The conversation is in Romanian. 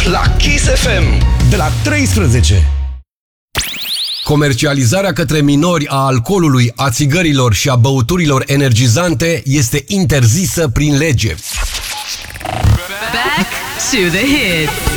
la Kiss FM de la 13. Comercializarea către minori a alcoolului, a țigărilor și a băuturilor energizante este interzisă prin lege. Back to the hits.